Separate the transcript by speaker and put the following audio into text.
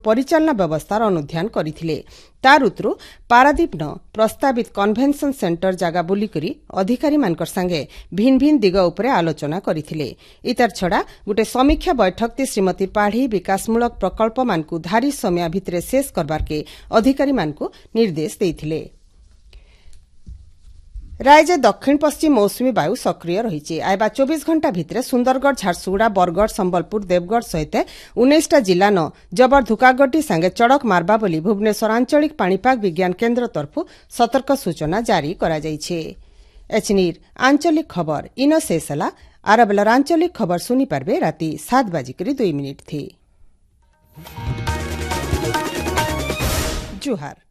Speaker 1: परिचालना व्यवस्थार अनुध्यान करथिले। तार उतरु पारादीप न प्रस्तावित कन्भेन्सन सेन्टर जागा बुलिकरी अधिकारी मानकर संगे भिन्न भिन्न दिग उपरे आलोचना करथिले। इतार छड़ा गुटे समीक्षा बैठक ती श्रीमती पाढ़ी विकासमूलक प्रकल्प मानकु धारी समय भितरे शेष करबार के अधिकारी मानकु निर्देश देथिले। राज्य दक्षिण पश्चिम मौसुमी वायु सक्रिय रही। आयबा 24 घंटा भितरे सुंदरगढ़, झारसुगुड़ा, बरगढ़, संबलपुर, देवगढ़ सहित 19टा जिला न जबर धुकागटी संगे चड़क मारबा बोली भुवनेश्वर आंचलिक पाणीपाग विज्ञान केन्द्र तरफु सतर्क सूचना जारी करा जाइछे। एचनीर आंचलिक खबर इन शेष हला। आरबेलर आंचलिक खबर सुनी पारबे राति 7:02 थी। जुहार।